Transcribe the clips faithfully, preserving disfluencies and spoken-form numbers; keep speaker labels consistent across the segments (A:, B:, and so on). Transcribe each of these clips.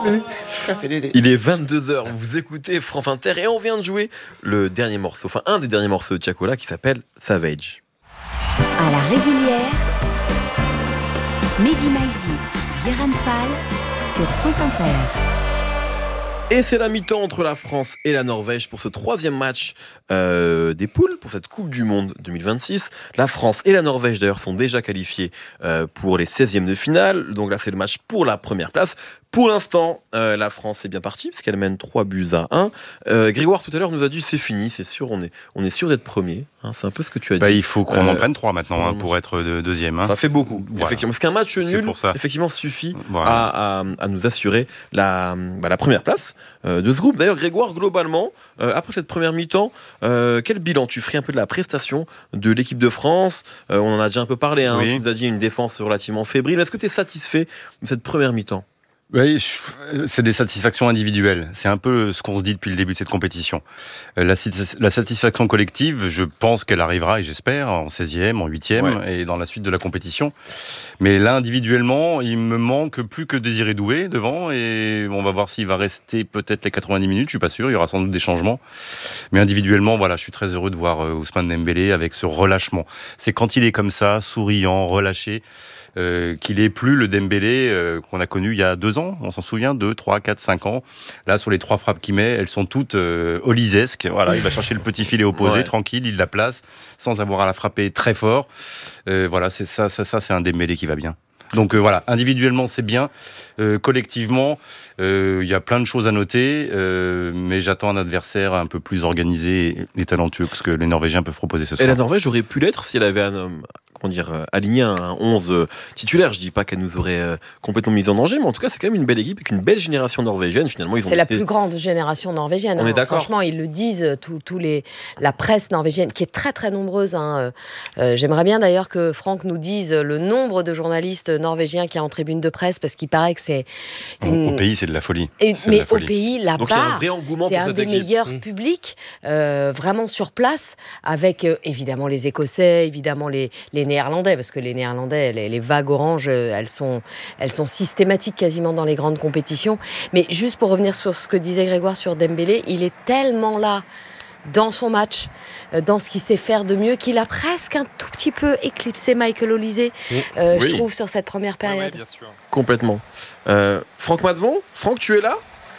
A: Il est vingt-deux heures, vous écoutez France Inter et on vient de jouer le dernier morceau, enfin un des derniers morceaux de Tiakola qui s'appelle Savage.
B: À la régulière, Mehdi Maizi, Guérin Fall sur France Inter.
A: Et c'est la mi-temps entre la France et la Norvège pour ce troisième match euh, des poules pour cette Coupe du Monde deux mille vingt-six. La France et la Norvège d'ailleurs sont déjà qualifiés euh, pour les seizièmes de finale. Donc là c'est le match pour la première place. Pour l'instant, euh, la France est bien partie parce qu'elle mène trois buts à un. Euh, Grégoire tout à l'heure nous a dit c'est fini, c'est sûr, on est, on est sûr d'être premier. Hein, c'est un peu ce que tu as
C: bah,
A: dit.
C: Il faut qu'on
A: euh,
C: en prenne trois maintenant hein, pour être de, deuxième. Hein.
A: Ça fait beaucoup,
C: voilà.
A: effectivement. Parce qu'un match nul effectivement, suffit
C: voilà.
A: à, à, à nous assurer la, bah, la première place euh, de ce groupe. D'ailleurs, Grégoire, globalement, euh, après cette première mi-temps, euh, quel bilan tu ferais un peu de la prestation de l'équipe de France euh, On en a déjà un peu parlé, hein, oui. Tu nous as dit une défense relativement fébrile. Est-ce que tu es satisfait de cette première mi-temps ?
C: Oui, c'est des satisfactions individuelles. C'est un peu ce qu'on se dit depuis le début de cette compétition. La, la satisfaction collective, je pense qu'elle arrivera, et j'espère, en seizième, en huitième, ouais. et dans la suite de la compétition. Mais là, individuellement, il me manque plus que Désiré Doué devant, et on va voir s'il va rester peut-être les quatre-vingt-dix minutes, je suis pas sûr, il y aura sans doute des changements. Mais individuellement, voilà, je suis très heureux de voir Ousmane Dembélé avec ce relâchement. C'est quand il est comme ça, souriant, relâché, Euh, qu'il n'est plus le Dembélé euh, qu'on a connu il y a deux ans, on s'en souvient, deux, trois, quatre, cinq ans. Là, sur les trois frappes qu'il met, elles sont toutes euh, olisesques. Voilà, il va chercher le petit filet opposé, ouais. tranquille, il la place, sans avoir à la frapper très fort. Euh, voilà, c'est ça, ça, ça, c'est un Dembélé qui va bien. Donc euh, voilà, individuellement c'est bien, euh, collectivement il euh, y a plein de choses à noter, euh, mais j'attends un adversaire un peu plus organisé et talentueux que ce que les Norvégiens peuvent proposer ce soir.
A: Et la Norvège aurait pu l'être si elle avait un homme, comment dire, aligné un onze titulaire. Je dis pas qu'elle nous aurait euh, complètement mis en danger, mais en tout cas c'est quand même une belle équipe avec une belle génération norvégienne. Finalement, ils ont
D: c'est
A: laissé...
D: la plus grande génération norvégienne.
A: On
D: hein.
A: est d'accord.
D: Franchement, ils le disent, tous, tous les, la presse norvégienne qui est très très nombreuse. Hein. Euh, j'aimerais bien d'ailleurs que Franck nous dise le nombre de journalistes norvégiens qui a en tribune de presse, parce qu'il paraît que c'est une...
C: au pays c'est de la folie.
D: Et,
C: c'est
D: mais
C: la folie.
D: Au pays là-bas,
A: donc il y a un vrai engouement
D: c'est
A: pour
D: un
A: cette
D: des
A: équipe.
D: meilleurs mmh. publics, euh, vraiment sur place, avec euh, évidemment les Écossais, évidemment les, les Néerlandais, parce que les Néerlandais, les, les vagues oranges, elles sont, elles sont systématiques quasiment dans les grandes compétitions. Mais juste pour revenir sur ce que disait Grégoire sur Dembélé, il est tellement là dans son match, dans ce qu'il sait faire de mieux, qu'il a presque un tout petit peu éclipsé Michael Olise, mmh. euh, oui. je trouve, sur cette première période.
A: Oui, bien sûr. Complètement. Euh, Franck Madevon, Franck, tu es là ?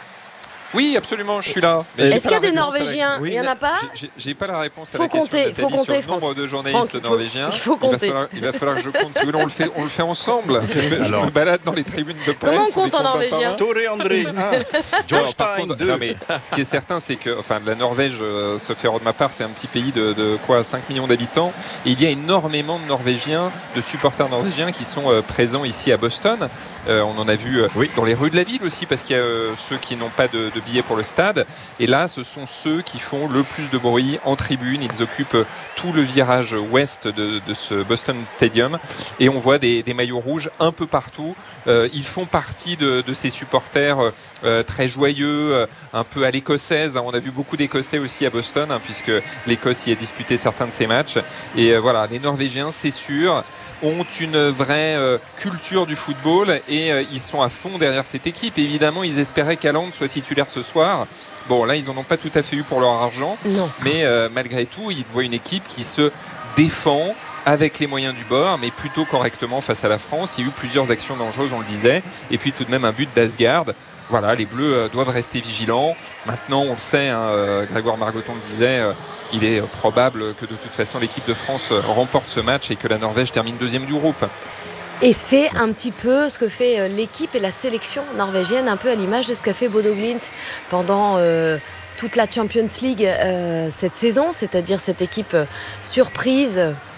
E: Oui, absolument, je suis là.
D: Mais Est-ce qu'il y a des Norvégiens ?
E: Oui,
D: il n'y en a pas ?
E: J'ai, j'ai pas la réponse à
D: faut
E: la question
D: compter,
E: de
D: faut
E: Nathalie
D: compter,
E: sur le nombre de journalistes
D: Franck,
E: norvégiens.
D: Il faut compter.
E: Il va falloir, il va falloir que je compte. Si vous voulez, on le fait, on le fait ensemble. Je, vais, je me balade dans les tribunes de presse.
D: Comment on compte en norvégien ?
C: Torre André.
E: Alors, par contre, non, mais ce qui est certain, c'est que, enfin, la Norvège, euh, se fait de ma part, c'est un petit pays de, de quoi, cinq millions d'habitants, et il y a énormément de Norvégiens, de supporters norvégiens qui sont euh, présents ici à Boston. Euh, on en a vu euh, oui. dans les rues de la ville aussi, parce qu'il y a euh, ceux qui n'ont pas de, de billets pour le stade. Et là, ce sont ceux qui font le plus de bruit en tribune. Ils occupent tout le virage ouest de, de ce Boston Stadium. Et on voit des, des maillots rouges un peu partout. Euh, ils font partie de, de ces supporters euh, très joyeux, euh, un peu à l'écossaise. On a vu beaucoup d'Écossais aussi à Boston, hein, puisque l'Écosse y a disputé certains de ses matchs. Et euh, voilà, les Norvégiens, c'est sûr, ont une vraie euh, culture du football et euh, ils sont à fond derrière cette équipe. Évidemment, ils espéraient qu'Haaland soit titulaire ce soir. Bon, là, ils n'en ont pas tout à fait eu pour leur argent.
D: Non.
E: Mais euh, malgré tout, ils voient une équipe qui se défend avec les moyens du bord, mais plutôt correctement face à la France. Il y a eu plusieurs actions dangereuses, on le disait. Et puis tout de même un but d'Asgard. Voilà, les Bleus euh, doivent rester vigilants. Maintenant, on le sait, hein, euh, Grégoire Margoton le disait, euh, il est euh, probable que de toute façon l'équipe de France euh, remporte ce match et que la Norvège termine deuxième du groupe.
D: Et c'est un petit peu ce que fait euh, l'équipe et la sélection norvégienne, un peu à l'image de ce qu'a fait Bodo Glimt pendant euh, toute la Champions League euh, cette saison, c'est-à-dire cette équipe euh, surprise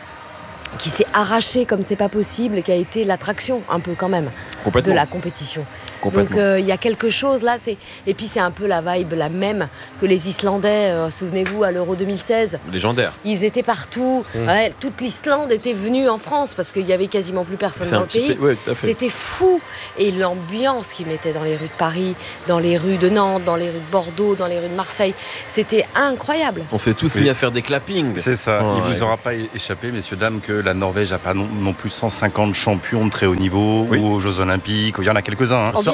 D: qui s'est arrachée comme c'est pas possible et qui a été l'attraction un peu quand même de la compétition. Donc il euh, y a quelque chose là, c'est... et puis c'est un peu la vibe la même que les Islandais, euh, souvenez-vous à l'Euro deux mille seize.
A: Légendaire.
D: Ils étaient partout, mmh. ouais, toute l'Islande était venue en France parce qu'il y avait quasiment plus personne
A: c'est
D: dans le pays.
A: Peu... Ouais, tout à fait.
D: C'était fou, et l'ambiance qu'ils mettaient dans les rues de Paris, dans les rues de Nantes, dans les rues de Bordeaux, dans les rues de Marseille, c'était incroyable.
A: On s'est tous oui. mis à faire des clappings.
C: C'est ça.
A: Oh,
C: il ne
A: ouais.
C: vous aura pas échappé, messieurs dames, que la Norvège n'a pas non, non plus cent cinquante champions de très haut niveau oui. ou aux Jeux Olympiques. Il y en a quelques-uns. Hein.
D: Oh, bien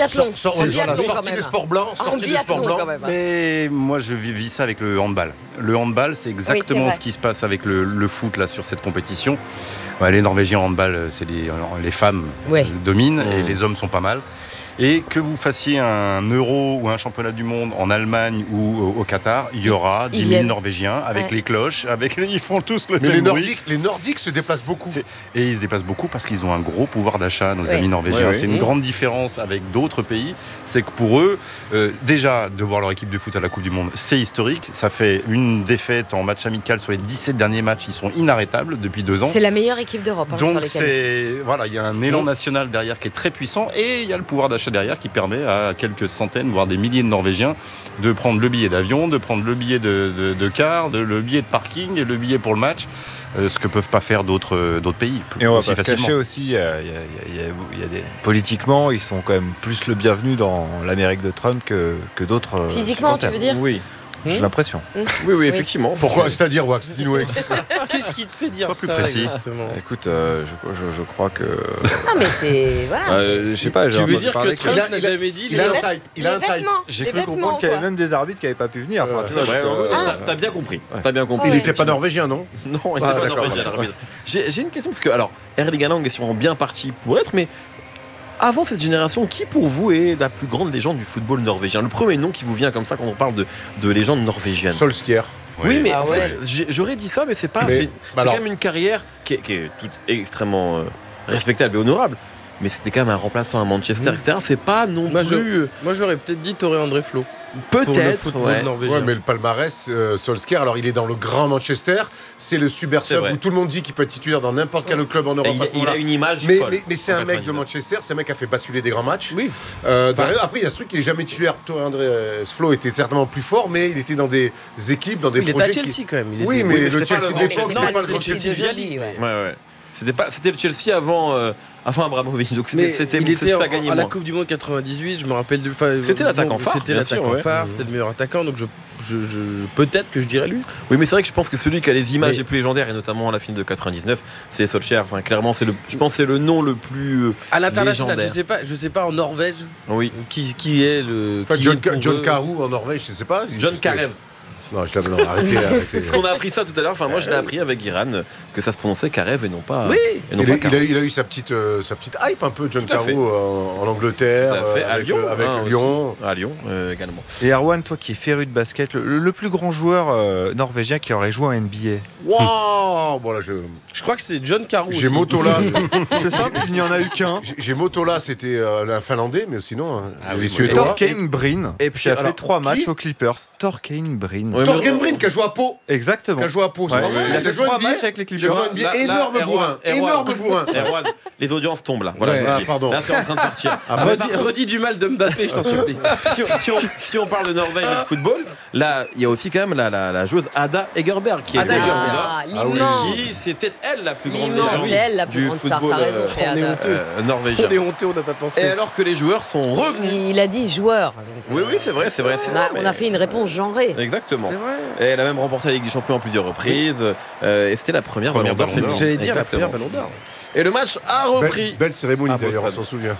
D: biathlon.
F: sort-
D: C'est
F: sort-
D: biathlon
F: sortie
D: quand même.
F: des sports blancs,
D: En
F: sortie des sports
D: biathlon
F: blancs.
D: quand même.
C: Mais moi, je vis vis ça avec le handball. Le handball, c'est exactement
D: vrai.
C: ce qui se passe avec le, le foot là sur cette compétition. Ouais, les Norvégiens en handball, c'est les, les femmes
D: Ouais.
C: dominent
A: Mmh.
C: et les hommes sont pas mal. Et que vous fassiez un Euro ou un championnat du monde en Allemagne ou au, au Qatar, il y aura
D: Ils
C: dix mille
D: viennent.
C: Norvégiens avec
D: Ouais.
C: les cloches, avec les, ils font tous le
F: Mais
C: même
F: les
C: bruit.
F: Nordiques, les Nordiques se déplacent beaucoup.
C: C'est- Et ils se déplacent beaucoup parce qu'ils ont un gros pouvoir d'achat, nos
D: Ouais.
C: amis norvégiens.
A: Ouais, ouais.
C: C'est une
A: Mmh.
C: grande différence avec d'autres pays. C'est que pour eux, euh, déjà, de voir leur équipe de foot à la Coupe du Monde, c'est historique. Ça fait une défaite en match amical sur les dix-sept derniers matchs. Ils sont inarrêtables depuis deux ans.
D: C'est la meilleure équipe d'Europe hein, sur
C: Donc
D: les qualifs.
C: c'est voilà, il y a un élan national derrière qui est très puissant et il y a le pouvoir d'achat derrière qui permet à quelques centaines, voire des milliers de Norvégiens de prendre le billet d'avion, de prendre le billet de, de, de car, de, le billet de parking et le billet pour le match, euh, ce que peuvent pas faire d'autres euh, d'autres pays.
G: Et on va
C: aussi
G: pas se
C: facilement.
G: cacher aussi, il y a- il y a- il y a- il y a des... politiquement, ils sont quand même plus le bienvenu dans l'Amérique de Trump que, que d'autres. euh,
D: Physiquement, tu
G: supporters.
D: veux dire
A: Oui.
G: J'ai l'impression.
A: Oui, oui, effectivement.
F: Pourquoi? C'est-à-dire, Wax, dis-nous.
H: Qu'est-ce qui te fait dire
C: Sois plus
H: ça
C: précis.
H: exactement
G: Écoute, euh, je, je- je crois que.
D: Ah, mais c'est. Voilà.
G: Euh, je sais pas, j'ai
H: Tu veux
G: entendu
H: dire que
G: parler
H: Trump
F: Il a-
H: n'a
F: il a-
H: jamais dit
F: Il
H: les
F: a un
D: vêt-
F: type. Il a
D: les
F: un type.
D: vêtements.
G: J'ai
D: Les
G: cru
D: vêtements,
G: comprendre qu'il y avait
D: quoi.
G: même des arbitres qui n'avaient pas pu venir. Enfin, tu
A: C'est
G: vois,
A: vrai,
G: donc, euh,
A: t'as- t'as bien compris. T'as bien compris.
F: Il n'était pas norvégien, non?
A: Non, il
F: Ah,
A: n'est pas
F: d'accord,
A: norvégien,
F: d'accord.
A: l'arbitre. J'ai j'ai une question parce que, alors, Erling Haaland est sûrement bien parti pour être, mais avant cette génération, qui pour vous est la plus grande légende du football norvégien? Le premier nom qui vous vient comme ça quand on parle de, de légende norvégienne.
F: Solskjaer.
A: Oui, mais
D: Ah
A: en
D: ouais.
A: fait, j'ai- j'aurais dit ça, mais c'est pas.
F: Mais,
A: C'est
F: bah
A: c'est
F: alors-
A: quand même une carrière qui est, qui est toute extrêmement euh, respectable et honorable. Mais c'était quand même un remplaçant à Manchester,
H: Mmh.
A: et cetera. C'est pas non
H: Moi, je-
A: plus. euh,
H: Moi, j'aurais peut-être dit Toré André Flo. Pour le
A: Peut-être.
H: football
A: Ouais.
H: norvégien.
F: Ouais, mais le palmarès, euh, Solskjaer, alors il est dans le grand Manchester, c'est le super
A: C'est
F: sub
A: vrai.
F: où tout le monde dit qu'il peut être titulaire dans n'importe quel club en
A: Et
F: Europe
A: il,
F: à ce
A: il
F: moment-là.
A: a une image.
F: Mais,
A: folle.
F: mais, mais c'est un
A: En
F: mec de
A: quatre-vingt-dix-neuf.
F: Manchester, c'est un mec qui a fait basculer des grands matchs.
H: Oui.
F: Euh, t'as raison. Après, il y a ce truc, il est jamais titulaire. Toi, André euh, Flo était certainement plus fort, mais il était dans des équipes, dans des
H: Il était
F: projets.
H: à Chelsea
F: qui...
H: quand même. Il
F: Oui,
H: était-
F: mais
A: mais
F: le
A: c'était pas
F: Chelsea
A: le
F: de
A: grand
F: l'époque,
A: Chelsea.
F: c'était
D: Non,
F: pas le
D: c'est
F: grand
D: Chelsea
F: Chelsea.
D: de Viali, ouais.
A: Ouais, ouais. C'était pas, c'était le Chelsea avant, euh, avant Abramovich. Donc c'était,
H: Mais
A: c'était,
H: il
A: c'était
H: était
A: pas
H: en-
A: gagné
H: à la
A: moins.
H: Coupe du Monde quatre-vingt-dix-huit, je me rappelle de. enfin,
A: C'était l'attaquant
H: bon,
A: phare,
H: C'était
A: bien sûr,
H: l'attaquant
A: ouais.
H: phare,
A: Mmh.
H: c'était le meilleur attaquant, donc je, je, je- peut-être que je dirais lui.
A: Oui, mais c'est vrai que je pense que celui qui a les images
H: Mais-
A: les plus légendaires, et notamment à la fin de quatre-vingt-dix-neuf, c'est Solskjaer. Enfin, clairement, c'est le, je pense que c'est le nom le plus euh,
H: À l'international, je
A: légendaire.
H: sais pas, je sais pas en Norvège
A: Oui,
H: qui, qui est le.
F: Pas
H: qui
F: John,
H: est pour
F: John
H: eux-
F: Carew en Norvège, je sais pas.
A: John Carew.
F: Non, je l'avais non, arrêtez, arrêtez.
A: Parce qu'on a appris ça tout à l'heure. Enfin, moi, je l'ai appris avec Iran que ça se prononçait Carew et non pas.
H: Oui.
A: et non
F: Il
A: pas
F: a, il,
A: Carew.
F: a, eu- il a eu sa petite, euh, sa petite hype un peu, John
A: Tout à fait.
F: Carew, en, en Angleterre,
A: Tout à fait.
F: euh,
A: À
F: avec,
A: Lyon,
F: euh, avec
A: hein, aussi.
F: Lyon.
A: À Lyon euh, également.
G: Et Erwan, toi qui es féru de basket, le, le plus grand joueur euh, norvégien qui aurait joué en N B A.
F: Waouh Bon, là, je...
H: Je crois que c'est John Carew.
F: J'ai
H: aussi.
F: Motola.
G: C'est simple, il n'y en a eu qu'un.
F: J'ai- J'ai Motola, c'était euh, un Finlandais, mais sinon, hein,
A: Ah oui,
F: les
A: moi,
F: Suédois.
G: Torkein Brin,
A: Et puis,
G: qui a
A: alors,
G: fait trois matchs
F: qui
G: aux Clippers. Torkein Brin.
A: Ouais,
F: Torgen Brin qui a joué à Pau.
G: Exactement.
F: Qui a joué à Pau. c'est
G: Ouais.
F: vrai.
G: Il a
F: Il
G: fait
F: a joué
G: trois
F: N B A.
G: matchs avec les
F: Il a
G: Clippers.
F: joué N B A.
A: Là, là,
F: Énorme
A: Erwan,
F: bourrin.
A: Erwan.
F: Énorme bourrin.
A: Erwan, les audiences tombent là. Voilà,
H: Ouais.
A: je vous
F: Ah,
A: dis.
F: pardon.
A: Là, c'est en train de partir.
H: Ah, redis, redis du mal de Mbappé, je t'en supplie.
A: si, on, si on- si on parle de Norvège et de football, là, il y a aussi quand même la, la, la joueuse Ada Egerberg qui est
H: Ada
A: le-
H: Egerberg.
D: Ah,
F: Ah oui.
D: l'immense.
A: qui c'est peut-être elle la plus grande
D: L'immense,
A: légende
D: c'est elle la plus
A: du
D: grande star,
A: football
D: t'as raison,
A: euh,
D: c'est
H: on est
D: Ada.
H: honteux.
A: euh, norvégien.
H: On est honteux, on n'a pas pensé.
A: Et alors que les joueurs sont revenus.
D: Il a dit joueur. donc,
A: Oui,
D: euh,
A: oui, c'est vrai, c'est vrai. c'est
D: on, a,
A: vrai,
D: on
A: mais-
D: a fait une réponse genrée.
A: Exactement.
H: C'est vrai.
A: Et elle a même remporté la Ligue des Champions à plusieurs reprises. euh, et c'était la première,
C: Première
A: Ballon d'Or
C: Ballon d'Or.
A: féminine.
H: J'allais dire la
A: Exactement.
H: première ballon d'or.
A: Et le match a repris.
F: Belle, belle cérémonie
A: Ah,
F: d'ailleurs, on
A: Boston.
F: s'en souvient.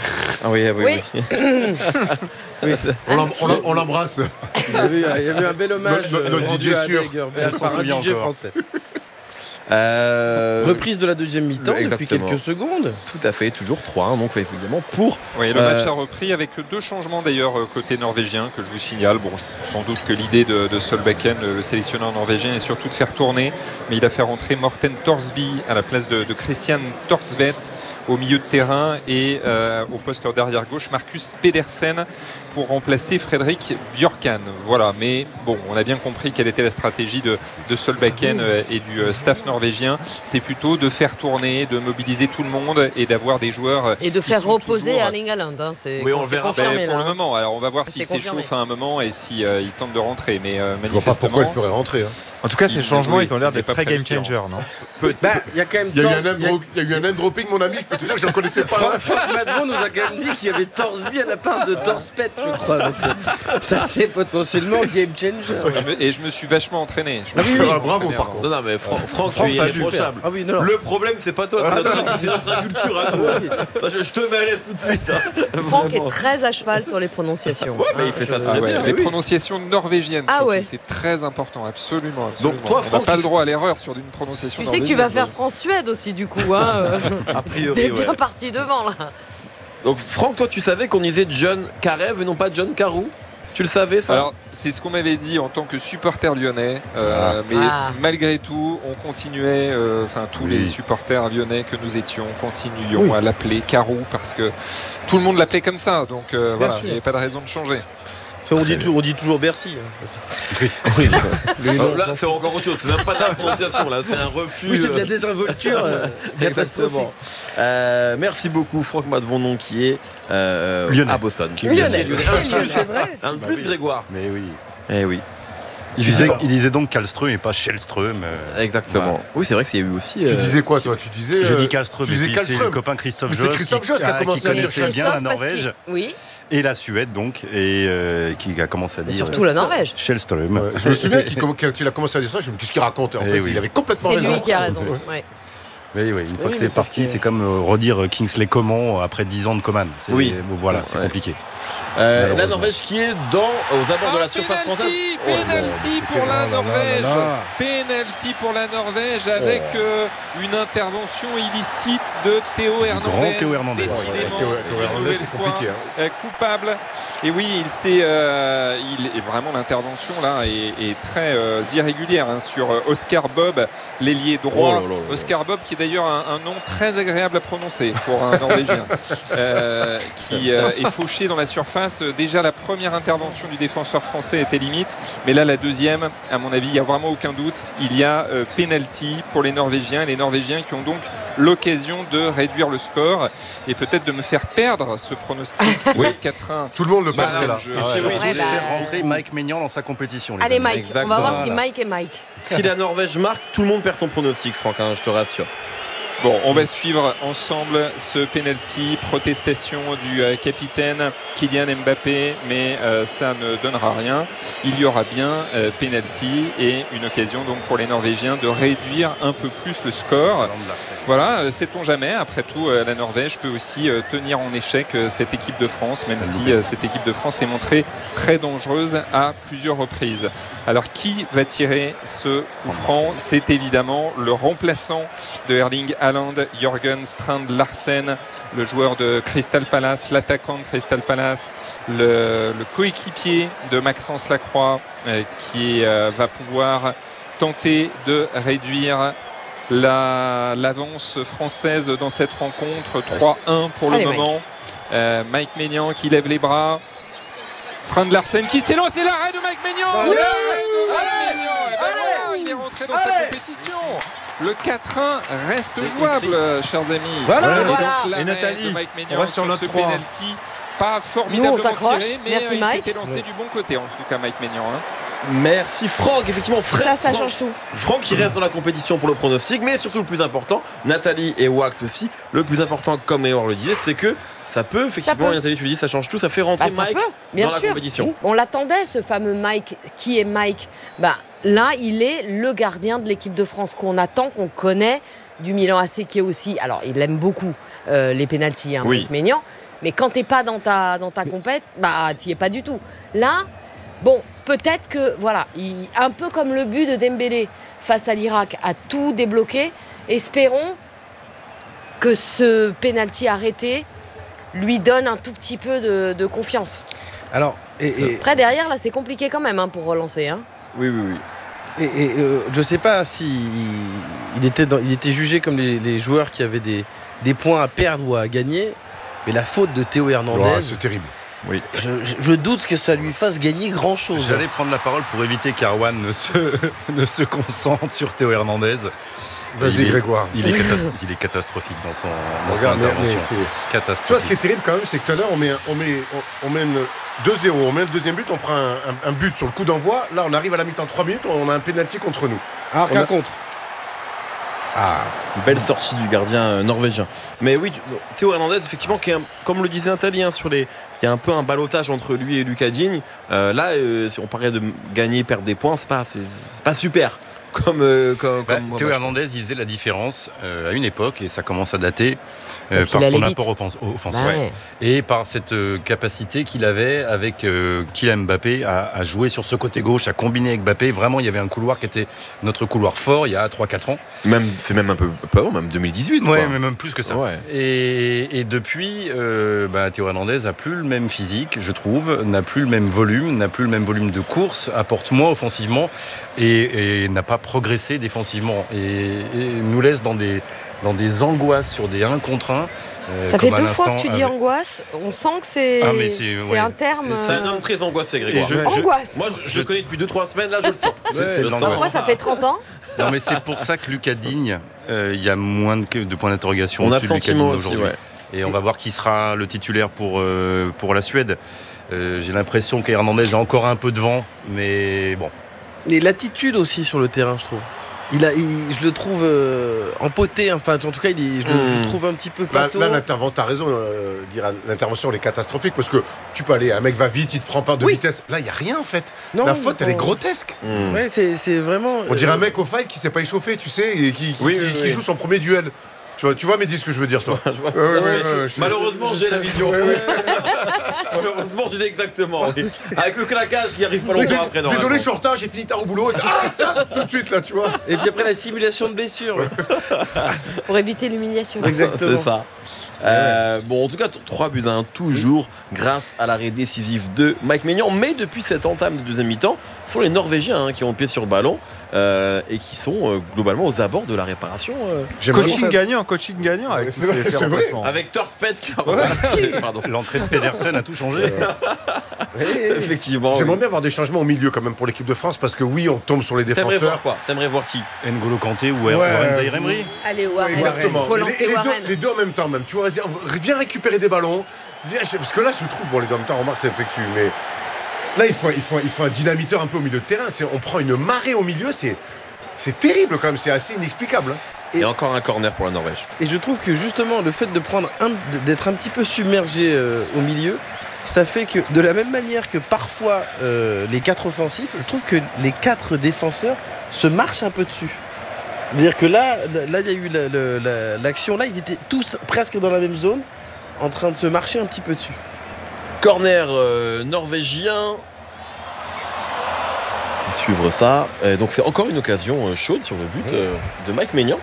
A: Ah oui, oui, oui.
F: On l'em- on l'em- on l'embrasse.
H: Il y avait, il y avait un bel hommage
F: Notre- notre
H: euh, rendu
F: D J
H: à
F: sûr.
H: Egerberg
C: On
H: par
C: s'en
H: un
C: souvient
H: D J
C: encore.
H: français.
A: Euh,
H: Reprise de la deuxième mi-temps depuis
A: Exactement.
H: quelques secondes.
A: Tout à fait, toujours trois. Donc évidemment pour.
E: Oui, le
A: Euh,
E: match a repris avec deux changements d'ailleurs euh, côté norvégien que je vous signale. Bon, je- sans doute que l'idée de, de Solbakken, le, le sélectionneur norvégien, est surtout de faire tourner, mais il a fait rentrer Morten Thorsby à la place de, de Christian Thorsvedt au milieu de terrain et euh, au poste d'arrière gauche Marcus Pedersen pour remplacer Fredrik Björkan. Voilà, mais bon, on a bien compris quelle était la stratégie de, de Solbakken euh, et du euh, staff norvégien. C'est plutôt de faire tourner, de mobiliser tout le monde et d'avoir des joueurs
D: Et de
E: qui
D: faire
E: sont
D: reposer
E: toujours-
D: Erling Haaland. Hein, c'est
A: Oui, on
D: c'est
A: verra.
D: confirmé,
E: Ben, pour
D: là,
E: le
D: hein.
E: moment, alors on va voir
D: C'est
E: s'il
D: confirmé.
E: s'échauffe à un moment et si euh, il tente de rentrer. Mais euh,
F: Je vois pas pourquoi il
E: manifestement,
F: ferait rentrer. hein.
G: En tout cas, ces
E: Il-
G: changements,
E: oui,
G: ils ont l'air
E: il est
G: d'être
E: pas
G: très game
E: prévu qu'il
G: changer, non?
H: Bah, il y a quand même
F: Il y a eu
H: Thor-
F: un name
H: il y a-
F: dro- il y a eu un name dropping, mon ami, je peux te dire que je ne connaissais pas.
H: Franck Franck Madron nous a quand même dit qu'il y avait Thorsby à la part de Torspet, je crois. Donc, euh, ça, c'est potentiellement game changer.
E: Je me- et je me suis vachement entraîné. Je me
F: Ah oui,
E: suis
F: oui,
E: vachement
F: bravo,
E: entraîné
F: par
E: avant.
F: contre.
A: Non, non, mais Fran- Franck,
H: Franck
A: c'est
H: ça,
A: irréprochable.
H: Ah oui, non, non.
A: Le problème, c'est pas toi, c'est notre, c'est notre inculture à nous. Ça, je, je te mets à l'aise tout de suite. Hein.
D: Franck est très à cheval sur les prononciations.
A: Ouais, mais il fait ça
E: Ah
A: très
E: ouais,
A: bien.
E: les
A: oui.
E: prononciations norvégiennes,
D: Ah
E: surtout,
D: ouais.
E: c'est très important, absolument. absolument.
A: Donc toi,
E: on n'a
A: Franck,
E: pas
A: tu-
E: le droit à l'erreur sur une prononciation
D: Tu sais que tu vas
E: norvégienne.
D: faire France-Suède aussi, du coup. Hein, euh.
A: A priori,
D: T'es
A: ouais.
D: bien parti devant, là.
A: Donc Franck, toi, tu savais qu'on disait John Karev et non pas John Carou? Tu le savais, ça?
E: Alors, c'est ce qu'on m'avait dit en tant que supporter lyonnais, euh, mais
D: Ah.
E: malgré tout, on continuait, euh, enfin tous
C: Oui.
E: les supporters lyonnais que nous étions, continuions
H: Oui.
E: à l'appeler Carou parce que tout le monde l'appelait comme ça, donc euh,
H: Bien
E: voilà,
H: sûr.
E: il n'y avait pas de raison de changer.
H: On dit, tout- on dit toujours Bercy. hein, c'est ça.
C: Oui.
A: Alors là, c'est encore autre chose. C'est même pas de la prononciation, là. C'est un refus.
H: Oui, c'est de la
A: euh,
H: désinvolture euh, catastrophique.
A: Exactement. Euh, merci beaucoup, Franck Matvondon, qui est euh,
C: Lyonnais.
A: à Boston.
C: Qui est
D: Lyonnais.
A: Lyonnais.
D: C'est lyonnais.
H: C'est vrai.
A: Un de plus, Grégoire.
C: Mais oui.
A: Eh oui.
C: Il
A: Je sais
C: disait,
A: pas.
C: il disait donc Kallström et pas Shellström. euh,
A: Exactement.
C: Voilà.
A: Oui, c'est vrai qu'il y a eu aussi.
F: Tu
A: euh,
F: disais quoi, toi? Tu disais.
C: J'ai
F: euh,
C: dit Kallström,
F: tu
C: et
F: disais
C: puis c'est le
F: Kallström.
C: copain Christophe
F: Mais c'est
C: Josse
F: Christophe
C: qui,
F: Josse qui a
C: qui
F: commencé à dire
C: connaissait bien la
D: Christophe, parce
C: Norvège
D: qu'il- Oui,
C: et la Suède donc et euh, qui a commencé à
D: et
C: dire
D: surtout la Norvège.
C: Shellström.
F: Ouais, je me souviens qu'il comm- quand il a commencé à dire ça, je me dis qu'est-ce qu'il raconte? En
C: Eh
F: fait,
C: oui.
F: il avait complètement
D: C'est
F: raison.
D: lui qui a raison. Ouais.
C: Oui, oui, une fois
H: Oui,
C: que
H: mais
C: c'est
H: parce
C: parti,
H: que-
C: c'est comme euh, redire Kingsley Coman après dix ans de Coman. C'est-
A: Oui.
C: bon, voilà, c'est
A: Ouais.
C: compliqué.
A: euh, la
C: Malheureusement.
A: Norvège qui est dans, aux abords de la
E: Ah,
A: surface française.
E: penalty,
A: Oh,
E: penalty
H: bon,
E: pour la
H: là, là, là,
E: Norvège.
H: là, là.
E: Penalty pour la Norvège avec
A: Oh.
E: euh, une intervention illicite de Théo Hernandez.
C: grand Théo Hernandez.
E: Décidément,
F: Théo- Théo
E: une
F: Hernandez,
E: nouvelle
F: c'est
E: fois,
F: compliqué, hein.
E: euh, coupable. Et oui, il s'est, euh, il est vraiment l'intervention là est, est très euh, irrégulière hein, sur euh, Oscar Bob, l'ailier droit.
A: Oh là là là là.
E: Oscar Bob, qui est d'ailleurs un, un nom très agréable à prononcer pour un Norvégien, euh, qui euh, est fauché dans la surface. Déjà, la première intervention du défenseur français était limite, mais là, la deuxième, à mon avis, il n'y a vraiment aucun doute. Il y a euh, penalty pour les Norvégiens, les Norvégiens qui ont donc l'occasion de réduire le score et peut-être de me faire perdre ce pronostic
A: Oui.
E: de quatre un.
F: Tout le monde le
E: Bah,
F: perdait là.
E: je-
F: Ah ouais,
E: c'est
F: là.
E: oui.
D: Ouais, bah,
C: C'est rentré Mike Maignan dans sa compétition. les
D: Allez
C: amis.
D: Mike, on va
A: Exactement.
D: voir si
C: Voilà.
D: Mike est Mike.
A: Si la Norvège marque, tout le monde perd son pronostic, Franck, hein, je te rassure.
E: Bon, on va suivre ensemble ce penalty, protestation du euh, capitaine Kylian Mbappé, mais euh, ça ne donnera rien. Il y aura bien euh, penalty et une occasion donc pour les Norvégiens de réduire un peu plus le score. Voilà, euh, sait-on jamais. Après tout, euh, la Norvège peut aussi euh, tenir en échec euh, cette équipe de France, même si euh, cette équipe de France s'est montrée très dangereuse à plusieurs reprises. Alors, qui va tirer ce coup franc? C'est évidemment le remplaçant de Erling Haaland, Jørgen Strand Larsen, le joueur de Crystal Palace, l'attaquant de Crystal Palace, le, le coéquipier de Maxence Lacroix, euh, qui euh, va pouvoir tenter de réduire la- l'avance française dans cette rencontre. Trois un pour le
D: Allez, Mike.
E: moment. Euh, Mike Maignan qui lève les bras. Strand Larsen qui s'élance, et l'arrêt de Mike Maignan.
H: Allez,
E: L'arrêt de Mike
H: allez,
E: Maignan. Et ben
H: allez,
E: voilà, il est rentré dans sa
H: allez.
E: compétition. Le quatre un reste
C: C'est
E: jouable,
C: écrit.
E: euh, chers amis.
H: Voilà.
E: Et donc,
D: Voilà.
E: l'arrêt
H: Et Nathalie,
E: de Mike
H: on
E: Maignan
H: reste sur
E: sur
H: notre
E: ce
H: trois.
E: penalty. Pas
D: Nous, on
E: formidablement
D: s'accroche.
E: tiré, mais
D: Merci,
E: euh, il
D: Mike.
E: s'était lancé du bon côté, en tout cas Mike Maignan. hein.
A: Merci Franck, effectivement. Fred,
D: Ça, ça
A: Franck-
D: change tout.
A: Franck qui reste dans la compétition pour le pronostic, mais surtout le plus important, Nathalie et Wax aussi. Le plus important, comme Éor le disait, c'est que ça peut, effectivement,
D: peut.
A: Nathalie, tu le dis, ça change tout, ça fait rentrer
D: Bah, ça
A: Mike
D: peut, bien
A: dans la
D: sûr.
A: compétition.
D: On l'attendait, ce fameux Mike. Qui est Mike? Bah, là, il est le gardien de l'équipe de France qu'on attend, qu'on connaît, du Milan A C, qui est aussi. Alors, il aime beaucoup euh, les pénaltys, hein,
A: Oui.
D: Mike Maignan. Mais quand t'es pas dans ta, dans ta compète, bah, t'y es pas du tout. Là, bon, peut-être que, voilà, il- un peu comme le but de Dembélé face à l'Irak, a tout débloqué. Espérons que ce pénalty arrêté lui donne un tout petit peu de, de confiance.
H: Alors, et, et,
D: Après, derrière, là, c'est compliqué quand même hein, pour relancer. Hein.
A: Oui, oui, oui.
H: et, et, euh, je sais pas si il était, dans- il était jugé comme les, les joueurs qui avaient des, des points à perdre ou à gagner, mais la faute de Théo Hernandez,
F: Ouais, c'est terrible.
H: je, je- je doute que ça lui fasse gagner grand chose.
C: J'allais prendre la parole pour éviter qu'Arwan ne se, ne se concentre sur Théo Hernandez.
F: Vas-y,
C: Il est-
F: Grégoire.
C: Il est, catas- il est catastrophique dans son, dans son
F: Regarde, mais- mais
C: intervention.
F: c'est- Tu vois, ce
C: Catastrophique.
F: qui est terrible quand même, c'est que tout à l'heure, on, met, un- on, met, on, on mène deux zéro. On met le deuxième but, on prend un, un- un but sur le coup d'envoi. Là, on arrive à la mi-temps, trois minutes, on a un pénalty contre nous.
H: Alors
F: on
H: qu'un
F: a-
H: contre.
A: Ah, belle sortie du gardien euh, norvégien. Mais oui, tu- Théo Hernandez, effectivement, qui est un- comme le disait Nathalie, hein, sur les, il y a un peu un ballottage entre lui et Lucas Digne. Euh, là, euh, si on parlait de gagner, perdre des points, c'est pas, c'est, c'est pas super. comme, euh, comme,
C: Bah,
A: comme
C: Théo
A: moi,
C: Hernandez, il faisait la différence euh, à une époque, et ça commence à dater, euh,
D: Parce
C: par
D: qu'il
C: son
D: allait vite.
C: apport offen- offensif.
D: Bah ouais.
C: Et par cette euh, capacité qu'il avait avec euh, Kylian Mbappé à, à jouer sur ce côté gauche, à combiner avec Mbappé. Vraiment, il y avait un couloir qui était notre couloir fort il y a trois quatre ans.
A: Même, c'est même un peu, un peu avant, même deux mille dix-huit.
C: Ouais,
A: quoi.
C: mais même plus que ça.
A: Ouais.
C: Et, et depuis, euh, bah, Théo Hernandez n'a plus le même physique, je trouve, n'a plus le même volume, n'a plus le même volume de course, apporte moins offensivement et, et n'a pas progressé défensivement. Et, et nous laisse dans des, dans des angoisses sur des un contre un. euh,
D: Ça fait
C: comme à
D: deux fois que
C: l'instant
D: tu dis
C: avec-
D: angoisse. On sent que c'est
C: Ah, mais c'est-
D: c'est
C: ouais.
D: un terme.
A: C'est un
D: euh,
A: homme très angoissé,
C: Et
A: Grégoire.
C: je- je-
D: Angoisse.
A: Moi, je, je le connais depuis deux trois semaines, là, je le sens.
C: Ouais,
A: C'est- c'est le
C: l'angoisse.
A: sang.
D: Moi, ça fait trente ans.
C: Non, mais c'est pour ça que Lucas Digne, euh, il y a moins de, de points d'interrogation
A: On a le
C: au-dessus de Lucas
A: sentiment
C: Digne
A: aussi,
C: aujourd'hui.
A: ouais.
C: Et on va voir qui sera le titulaire pour, euh, pour la Suède. Euh, j'ai l'impression qu'Hernandez a encore un peu de vent, mais bon.
H: Et l'attitude aussi sur le terrain, je trouve. Il a, il- je le trouve euh, empoté, enfin en tout cas il est- je, le, je le
A: Mm.
H: trouve un petit peu
F: Là,
H: pâteau.
F: là, l'intervention, t'as raison, euh, Guiran, l'intervention elle est catastrophique parce que tu peux aller, un mec va vite, il te prend pas de
H: Oui.
F: vitesse. Là, il y a rien en fait.
H: Non,
F: La
H: il
F: faute,
H: est
F: elle est
H: pas-
F: grotesque.
A: Mm.
H: Ouais, c'est, c'est vraiment.
F: On dirait
H: euh,
F: un mec au five qui s'est pas échauffé, tu sais, et qui, qui,
A: Oui,
F: qui-
A: oui,
F: qui
A: oui.
F: joue son premier duel. Tu vois, tu vois, Mehdi, ce que je veux dire, toi.
A: Je vois-
F: Ouais, ouais,
A: je-
F: ouais, ouais, je-
A: Malheureusement,
H: je
A: j'ai
H: sais-
A: la vision.
F: Ouais, ouais.
A: Malheureusement, j'ai dit exactement. oui. Avec le claquage qui arrive pas
F: Oui,
A: longtemps
F: dé-
A: après.
F: Désolé, je
A: normalement.
F: suis en retard, j'ai fini tard au boulot. Ah, tiens, tout de suite, là, tu vois.
H: Et puis après la simulation de blessure.
D: Pour éviter l'humiliation.
H: Exactement.
A: C'est ça. Euh, bon, en tout cas, t- trois buts à un toujours grâce à l'arrêt décisif de Mike Maignan. Mais depuis cette entame de deuxième mi-temps, ce sont les Norvégiens hein, qui ont le pied sur le ballon euh, et qui sont euh, globalement aux abords de la réparation. euh,
F: J'aimerais
G: Coaching
F: bien-
G: gagnant, coaching gagnant avec
F: C'est
G: tous
F: vrai,
G: ces- ces
F: c'est vrai.
G: remplacements.
A: avec Torsped qui a Pardon.
C: L'entrée de Pedersen a tout changé.
A: Effectivement.
F: J'aimerais
A: oui.
F: bien avoir des changements au milieu quand même pour l'équipe de France parce que oui, on tombe sur les
A: T'aimerais voir
F: défenseurs.
A: quoi T'aimerais voir qui
C: N'Golo Kanté ou
F: Ouais.
C: Warren Zaïre-Emery.
D: Allez, Warren.
F: Exactement.
D: Faut
F: Et les,
D: lancer
F: et les deux,
D: Warren.
F: les deux en même temps même. Tu vois, vas-y, viens récupérer des ballons. Viens, je- parce que là, je trouve, bon, les deux en même temps, remarque, ça effectue, mais là, il faut, il faut, il faut un dynamiteur un peu au milieu de terrain. C'est, on prend une marée au milieu, c'est, c'est terrible quand même, c'est assez inexplicable. hein.
A: Et encore un corner pour la Norvège.
H: Et je trouve que justement le fait de prendre un, d'être un petit peu submergé euh, au milieu, ça fait que de la même manière que parfois euh, les quatre offensifs, je trouve que les quatre défenseurs se marchent un peu dessus. C'est-à-dire que là, là il y a eu la- la- la- l'action, là ils étaient tous presque dans la même zone, en train de se marcher un petit peu dessus.
A: Corner euh, norvégien. À suivre ça. Euh, donc c'est encore une occasion euh, chaude sur le but euh, de Mike Maignan.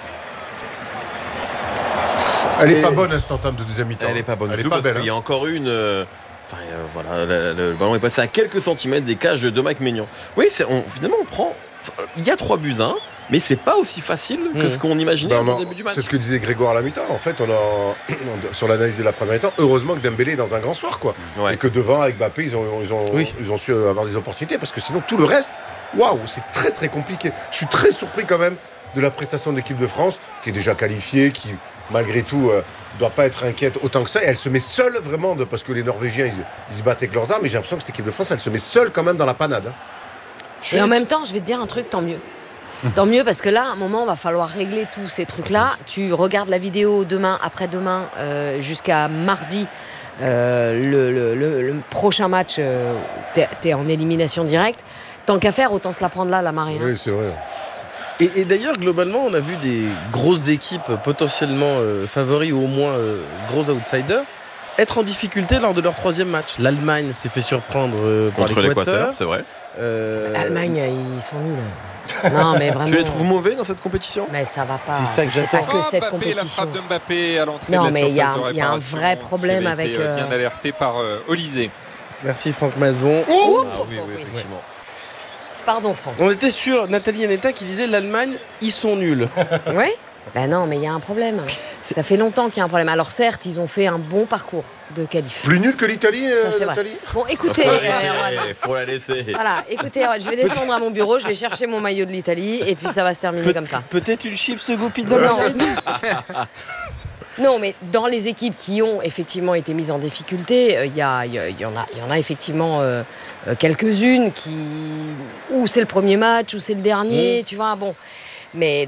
F: Elle est
A: Et-
F: pas bonne à cette entame de deuxième mi-temps.
A: Elle est pas bonne
F: Elle
A: du
F: est
A: tout
F: pas
A: parce
F: belle.
A: qu'il y
F: hein.
A: a encore une. euh, Enfin euh, voilà, le, le- le ballon est passé à quelques centimètres des cages de Mike Maignan. Oui, c'est, on, finalement on prend. enfin, Il y a trois buts à un, mais c'est pas aussi facile que
H: Mmh.
A: ce qu'on imaginait
F: Ben,
A: au
F: on en-
A: début du match.
F: c'est ce que disait Grégoire à la mi-temps. En fait, on a sur l'analyse de la première mi-temps, heureusement que Dembélé est dans un grand soir, quoi.
A: Ouais.
F: Et que devant, avec Mbappé, ils ont, ils, ont,
H: Oui.
F: ils ont su avoir des opportunités parce que sinon, tout le reste, waouh, c'est très très compliqué. Je suis très surpris quand même de la prestation de l'équipe de France, qui est déjà qualifiée, qui malgré tout ne doit pas être inquiète autant que ça. Et elle se met seule vraiment, de, parce que les Norvégiens, ils, ils se battent avec leurs armes, mais j'ai l'impression que cette équipe de France, elle se met seule quand même dans la panade. hein.
D: Et en même temps, je vais te dire un truc, tant mieux. Tant mieux parce que là, à un moment, va falloir régler tous ces trucs-là. Tu regardes la vidéo demain, après-demain, euh, jusqu'à mardi. euh, le, le- le- le prochain match, euh, t'es, t'es en élimination directe. Tant qu'à faire, autant se la prendre là, la marée. hein.
F: Oui, c'est vrai.
H: Et, et d'ailleurs, globalement, on a vu des grosses équipes potentiellement euh, favoris ou au moins euh, gros outsiders être en difficulté lors de leur troisième match. L'Allemagne s'est fait surprendre euh, par
A: Contre
H: l'Équateur.
A: l'Équateur, c'est vrai.
H: Euh,
D: L'Allemagne, ils sont nuls. Non, mais vraiment.
A: Tu les trouves mauvais dans cette compétition?
D: Mais ça va pas.
H: C'est ça que
D: C'est
H: j'attends.
D: pas que
E: Oh,
D: cette
E: Mbappé, la
D: compétition.
E: frappe de Mbappé à l'entrée
D: Non,
E: de la
D: mais il y a
E: surface
D: un-
E: de
D: il y a un
E: réparation
D: vrai
E: qui
D: problème
E: avait été,
D: avec,
E: euh, bien
D: euh,
E: alerté par euh, Olysée.
H: Merci Franck Mazon.
A: Ah oui, oui,
D: oui.
A: effectivement.
D: Pardon, Franck.
H: On était sur Nathalie Anetta qui disait l'Allemagne, ils sont nuls.
D: Oui. Ben non, mais il y a un problème. Ça fait longtemps qu'il y a un problème. Alors certes, ils ont fait un bon parcours de qualif.
F: Plus nul que l'Italie, euh,
D: Ça, c'est vrai.
F: Nathalie
D: Bon, écoutez,
A: Faut la
D: euh,
A: laisser,
D: Erwan.
A: faut la laisser.
D: Voilà, écoutez, Erwan, je vais descendre à mon bureau, je vais chercher mon maillot de l'Italie et puis ça va se terminer
H: Peut-
D: comme ça.
H: Peut-être une chips go pizza.
D: Non.
H: Margherita.
D: Non, mais dans les équipes qui ont effectivement été mises en difficulté, euh, il y, a- il y a- il y en a, il y en a effectivement euh, euh, quelques-unes qui, où c'est le premier match, ou c'est le dernier, tu vois. Bon, mais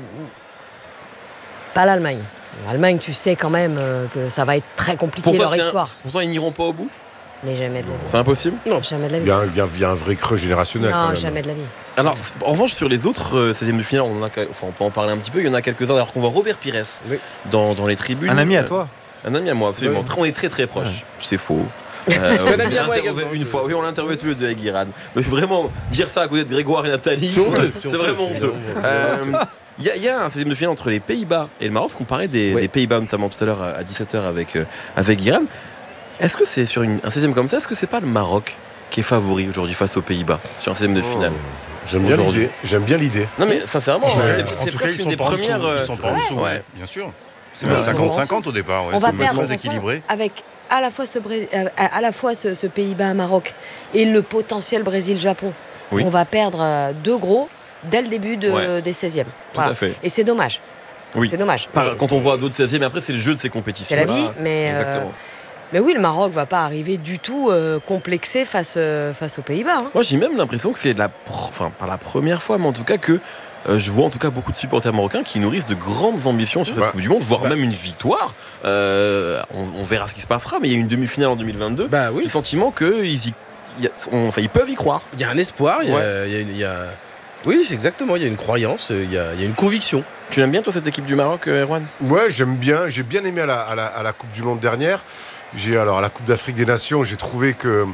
D: pas l'Allemagne. L'Allemagne, tu sais quand même euh, que ça va être très compliqué
A: Pourquoi
D: leur
A: c'est un-
D: histoire.
A: Pourtant, ils n'iront pas au bout.
D: Mais jamais de la vie.
A: C'est impossible?
D: Non, jamais de la
F: Il
D: vie.
F: y, a un, il y a- il y a un vrai creux générationnel. quand
D: Non,
F: même.
D: jamais de la vie.
A: Alors, en revanche, sur les autres euh, seizièmes de finale, on, en a, enfin, on peut en parler un petit peu. Il y en a quelques-uns. Alors qu'on voit Robert Pires
H: Oui.
A: dans, dans les tribunes.
G: Un ami à
A: Euh,
G: toi.
A: Un ami à moi, absolument.
H: Ouais.
A: Très- On est très très proches.
G: Ouais.
A: C'est faux. Euh,
H: Un
A: on
H: ami
A: l'a
H: à moi
A: interviewé
H: également.
A: une fois. Oui, on l'a interviewé tous les deux avec Guiran. Mais vraiment, dire ça à côté de Grégoire et Nathalie,
H: C'est honteux,
A: c'est
H: c'est
A: vraiment
H: honteux,
A: honteux.
H: c'est
A: Euh, Il y, a- il y a un seizième de finale entre les Pays-Bas et le Maroc, parce qu'on parlait des,
H: Ouais.
A: des Pays-Bas notamment tout à l'heure à dix-sept heures avec, euh, avec Guiran. Est-ce que c'est sur une- un seizième comme ça, est-ce que c'est pas le Maroc qui est favori aujourd'hui face aux Pays-Bas sur un seizième de finale?
F: J'aime bien
A: Aujourd'hui.
F: l'idée. J'aime bien l'idée.
A: Non mais sincèrement,
C: Ouais.
A: c'est,
C: En
A: c'est
C: tout cas,
A: presque
C: ils
A: une
C: sont
A: des
C: pas en dessous,
A: premières. euh,
C: Ils sont pas en dessous,
A: ouais.
C: ouais, bien sûr. C'est
D: Ouais,
C: même
D: ils sont pas en
C: cinquante cinquante au départ. ouais.
D: On va
C: C'est
D: perdre
C: très
D: François,
C: équilibré.
D: avec à la fois ce, Bré- euh, à la fois ce, ce Pays-Bas-Maroc et le potentiel Brésil-Japon.
A: Oui.
D: On va perdre euh, deux gros dès le début de-
A: Ouais.
D: des seizièmes.
A: Tout à fait.
D: Et c'est dommage.
A: Oui.
D: C'est dommage.
A: Par-
D: Mais
A: quand
D: c'est-
A: on voit d'autres seizièmes, après c'est le jeu de ces compétitions.
D: C'est la vie, mais, euh,
A: Exactement.
D: mais oui, le Maroc va pas arriver du tout euh, complexé face, euh, face aux Pays-Bas. hein.
A: Moi j'ai même l'impression que c'est la, pro- enfin pas la première fois, mais en tout cas que euh, je vois en tout cas beaucoup de supporters marocains qui nourrissent de grandes ambitions sur cette
F: Ouais.
A: Coupe du Monde, voire
H: Bah.
A: même une victoire. Euh, on, on verra ce qui se passera, mais il y a eu une demi-finale en deux mille vingt-deux.
H: Bah
A: J'ai
H: oui,
A: le sentiment qu'ils y, il y a- on- enfin, ils peuvent y croire.
H: il y a un espoir, il y a,
A: Ouais.
H: il y a une- il y a- Oui, c'est exactement, il y a une croyance, il y a, il y a une conviction.
A: Tu l'aimes bien toi cette équipe du Maroc, euh, Erwan?
F: Ouais, j'aime bien. J'ai bien aimé à la, à la- à la Coupe du Monde dernière. J'ai alors à la Coupe d'Afrique des Nations, j'ai trouvé que.